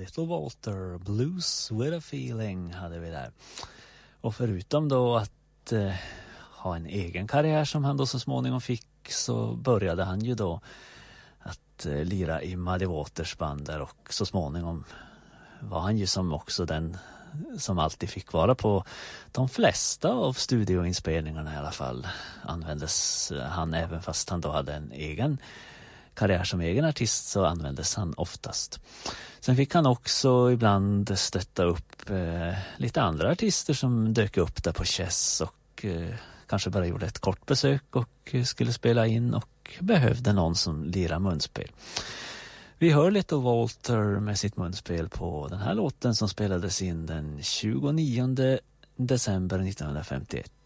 Little Walter, Blues with a Feeling hade vi där. Och förutom då att ha en egen karriär som han då så småningom fick, så började han ju då att lira i Muddy Waters band där, och så småningom var han ju som också den som alltid fick vara på de flesta av studioinspelningarna i alla fall. Användes han, även fast han då hade en egen karriär som egen artist, så användes han oftast. Sen fick han också ibland stötta upp lite andra artister som dök upp där på Chess och kanske bara gjorde ett kort besök och skulle spela in och behövde någon som lirar munspel. Vi hör Little Walter med sitt munspel på den här låten som spelades in den 29 december 1951.